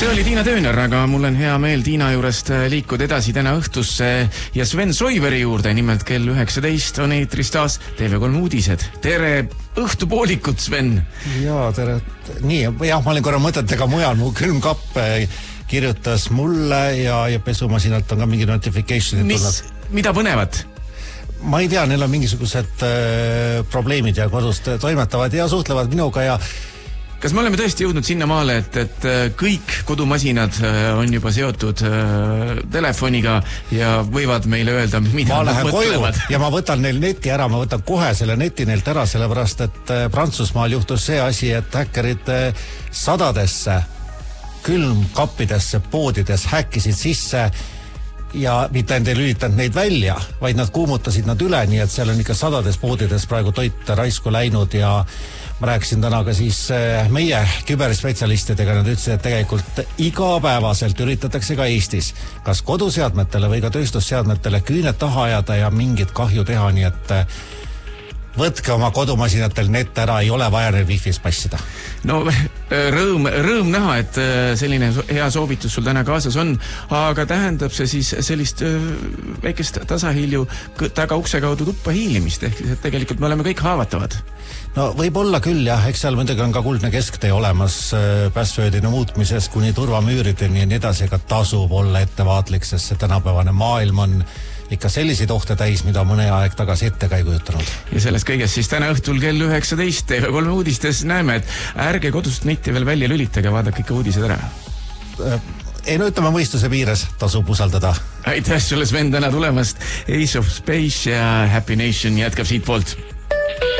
See oli Tiina Tööner, aga mul on hea meel Tiina juurest liikuda edasi täna õhtusse ja Sven Soiveri juurde. Nimelt kell 19 on eetris taas TV3 uudised. Tere õhtupoolikut, Sven! Jaa, tere. Nii, jah, ma olin korra mõtetega mujal. Mu külmkapp kirjutas mulle ja pesumasinalt on ka mingi notification. Mida põnevat? Ma ei tea, neil on mingisugused probleemid ja kodust toimetavad ja suhtlevad minuga ja kas me oleme tõesti jõudnud sinna maale, et kõik kodumasinad on juba seotud telefoniga ja võivad meile öelda, mida nad mõtlevad? Ja ma võtan neil neti ära, ma võtan kohe selle neti neilt ära, sellepärast, et Prantsusmaal juhtus see asi, et häkkerid sadadesse külmkappidesse poodides häkkisid sisse ja mitte enda lülitanud neid välja, vaid nad kuumutasid nad üle, nii et seal on ikka sadades poodides praegu toit raisku läinud ja ma rääkisin täna ka siis meie küberspetsialistidega, nad ütlesid, et tegelikult igapäevaselt üritatakse ka Eestis kas koduseadmetele või ka tööstusseadmetele küüned taha ajada ja mingit kahju teha, nii et võtke oma kodumasinatel net ära, ei ole vaja neil wifi's passida. No rõõm näha, et selline hea soovitus sul täna kaasas on, aga tähendab see siis sellist väikest tasahilju taga ukse kaudu tuppa hiilimist, ehk siis, et tegelikult me oleme kõik haavatavad. No võib olla küll jah, eks seal muidugi on ka kuldne kesktee olemas passwordina muutmises kuni turvamüürideni ja nii edasi, ega tasub olla ettevaatlik, sest see tänapäevane maailm on ikka selliseid ohte täis, mida mõne aeg tagasi ette ka ei kujutanud. Ja sellest kõigest siis täna õhtul kell 19 TV3 uudistes näeme, et ärge kodust netti veel välja lülitage, vaadake ikka uudised ära. Ei no ütleme mõistuse piires, tasub usaldada. Aitäh sulle, Sven, täna tulemast. Ace of Space ja Happy Nation jätkab siit poolt.